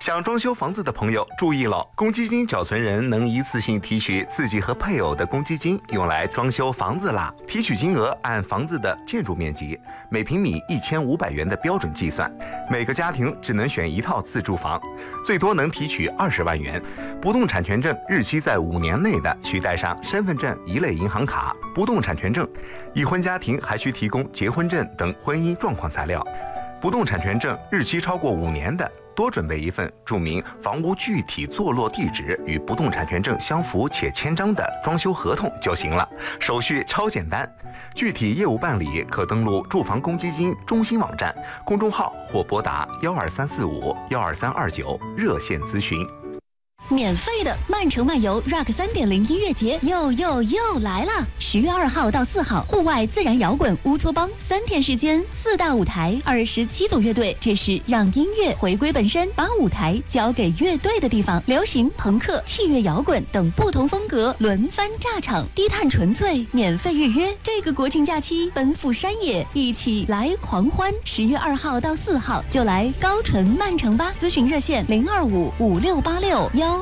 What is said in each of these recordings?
想装修房子的朋友注意了，公积金缴存人能一次性提取自己和配偶的公积金，用来装修房子啦。提取金额按房子的建筑面积，每平米1500元的标准计算。每个家庭只能选一套自住房，最多能提取20万元。不动产权证日期在5年内的，需带上身份证一类银行卡、不动产权证。已婚家庭还需提供结婚证等婚姻状况材料。不动产权证日期超过5年的，多准备一份注明房屋具体坐落地址与不动产权证相符且签章的装修合同就行了，手续超简单。具体业务办理可登录住房公积金中心网站、公众号或拨打12345-12329热线咨询。 免费的曼城漫游 Rock 3.0音乐节又来了！10月2号到4号，户外自然摇滚乌托邦3天时间，4大舞台，27组乐队，这是让音乐回归本身，把舞台交给乐队的地方。流行、朋克、器乐摇滚等不同风格轮番炸场，低碳纯粹，免费预约。这个国庆假期奔赴山野，一起来狂欢！10月2号到4号就来高淳曼城吧！咨询热线02556861235。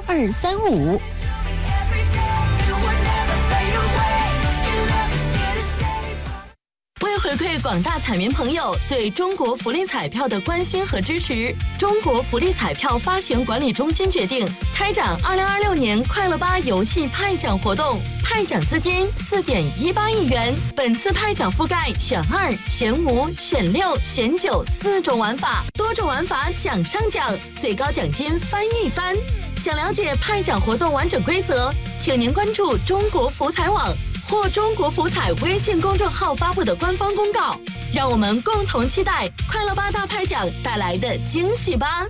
为回馈广大彩民朋友对中国福利彩票的关心和支持，中国福利彩票发行管理中心决定开展2026年快乐吧游戏派奖活动，派奖资金4.18亿元。本次派奖覆盖选2、选5、选6、选94种玩法，多种玩法奖上奖，最高奖金翻一番。想了解派奖活动完整规则，请您关注中国福彩网或中国福彩微信公众号发布的官方公告，让我们共同期待快乐吧大派奖带来的惊喜吧。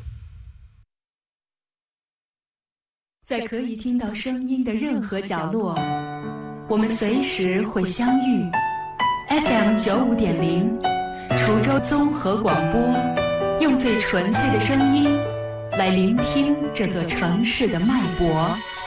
在可以听到声音的任何角落，我们随时会相遇。FM 95.0，滁州综合广播，用最纯粹的声音来聆听这座城市的脉搏。